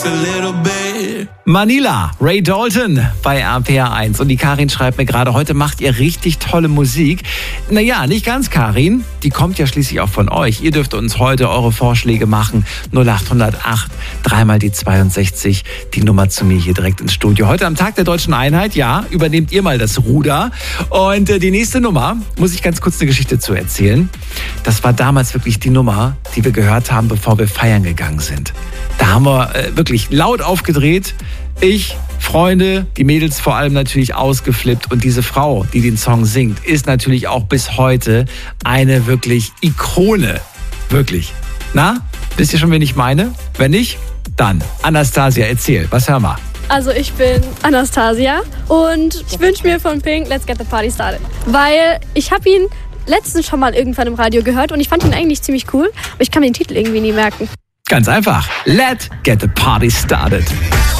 Manila, Ray Dalton bei RPR 1. Und die Karin schreibt mir gerade, heute macht ihr richtig tolle Musik. Naja, nicht ganz, Karin. Die kommt ja schließlich auch von euch. Ihr dürft uns heute eure Vorschläge machen. 0808, dreimal die 62, die Nummer zu mir hier direkt ins Studio. Heute am Tag der Deutschen Einheit, ja, übernehmt ihr mal das Ruder. Und die nächste Nummer, muss ich ganz kurz eine Geschichte zu erzählen. Das war damals wirklich die Nummer, die wir gehört haben, bevor wir feiern gegangen sind. Da haben wir wirklich laut aufgedreht. Ich, Freunde, die Mädels vor allem natürlich ausgeflippt. Und diese Frau, die den Song singt, ist natürlich auch bis heute eine wirklich Ikone. Wirklich. Na, wisst ihr schon, wen ich meine? Wenn nicht, dann Anastasia, erzähl. Was hören wir? Also ich bin Anastasia und ich wünsche mir von Pink Let's Get the Party Started. Weil ich habe ihn letztens schon mal irgendwann im Radio gehört und ich fand ihn eigentlich ziemlich cool, aber ich kann mir den Titel irgendwie nie merken. Ganz einfach. Let's get the party started.